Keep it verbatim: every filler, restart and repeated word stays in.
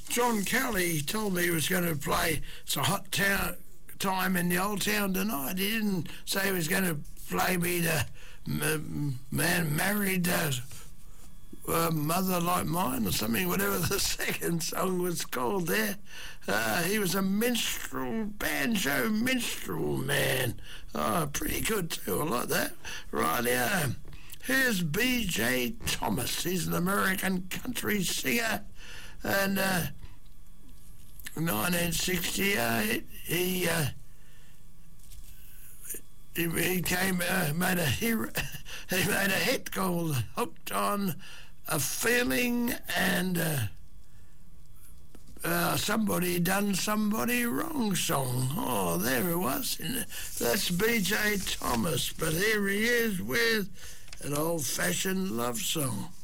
John Kelly told me he was going to play It's a Hot Town Time in the Old Town Tonight. He didn't say he was going to play me the m- man married uh, uh, mother like mine or something, whatever the second song was called there. Uh, he was a minstrel, banjo minstrel man. Oh, pretty good too. I like that. Right, yeah. Here's B J Thomas. He's an American country singer. And uh, nineteen sixty-eight, he... Uh, He, he came, uh, made a hero, he made a hit called "Hooked on a Feeling," and uh, uh, somebody done somebody wrong song. Oh, there it was. And that's B J Thomas, but here he is with an old-fashioned love song.